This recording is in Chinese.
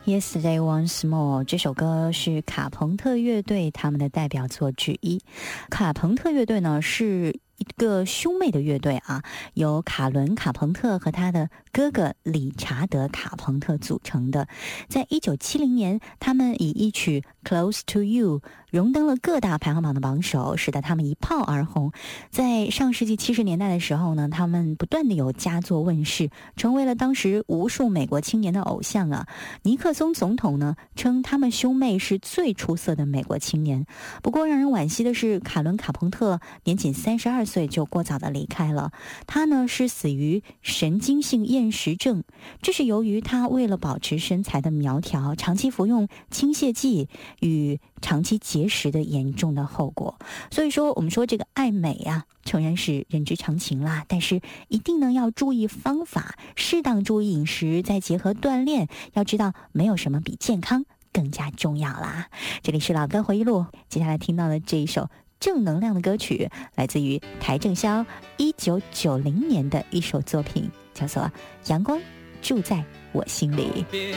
Yesterday Once More 这首歌是卡朋特乐队他们的代表作之一。卡朋特乐队呢是一个兄妹的乐队啊，由卡伦卡朋特和他的哥哥理查德卡朋特组成的。在1970年，他们以一曲 Close to You 荣登了各大排行榜的榜首，使得他们一炮而红。在上世纪70年代的时候呢，他们不断的有佳作问世，成为了当时无数美国青年的偶像啊。尼克松总统呢称他们兄妹是最出色的美国青年。不过让人惋惜的是，卡伦卡朋特年仅32岁就过早的离开了。他呢是死于神经性厌食症，这是由于他为了保持身材的苗条，长期服用轻泻剂与长期节食的严重的后果。所以说我们说这个爱美啊，诚然是人之常情啦，但是一定呢要注意方法，适当注意饮食，再结合锻炼，要知道没有什么比健康更加重要啦。这里是老歌回忆录，接下来听到的这一首正能量的歌曲，来自于邰正宵1990年的一首作品，叫做《阳光住在我心里》。